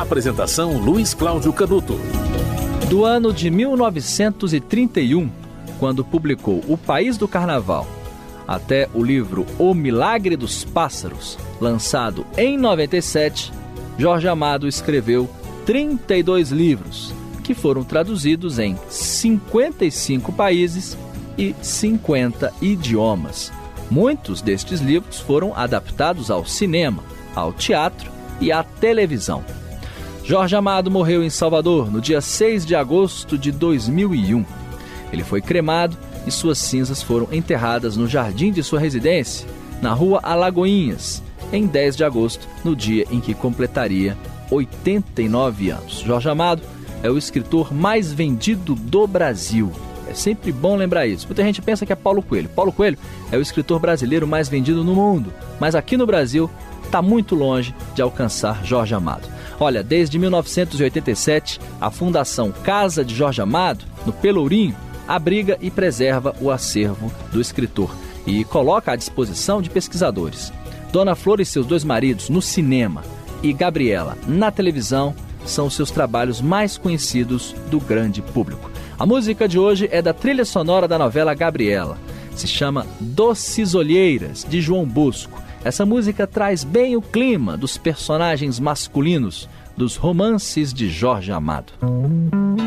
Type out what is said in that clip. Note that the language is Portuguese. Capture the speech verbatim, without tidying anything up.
Apresentação Luiz Cláudio Canuto. Do ano de mil novecentos e trinta e um, quando publicou O País do Carnaval, até o livro O Milagre dos Pássaros, lançado em noventa e sete, Jorge Amado escreveu trinta e dois livros, que foram traduzidos em cinquenta e cinco países e cinquenta idiomas. Muitos destes livros foram adaptados ao cinema, ao teatro e à televisão. Jorge Amado morreu em Salvador no dia seis de agosto de dois mil e um. Ele foi cremado e suas cinzas foram enterradas no jardim de sua residência, na rua Alagoinhas, em dez de agosto, no dia em que completaria oitenta e nove anos. Jorge Amado é o escritor mais vendido do Brasil. É sempre bom lembrar isso. Muita gente pensa que é Paulo Coelho. Paulo Coelho é o escritor brasileiro mais vendido no mundo, mas aqui no Brasil está muito longe de alcançar Jorge Amado. Olha, desde mil novecentos e oitenta e sete, a Fundação Casa de Jorge Amado, no Pelourinho, abriga e preserva o acervo do escritor e coloca à disposição de pesquisadores. Dona Flor e seus dois maridos no cinema e Gabriela na televisão são os seus trabalhos mais conhecidos do grande público. A música de hoje é da trilha sonora da novela Gabriela. Se chama Doces Olheiras, de João Bosco. Essa música traz bem o clima dos personagens masculinos dos romances de Jorge Amado.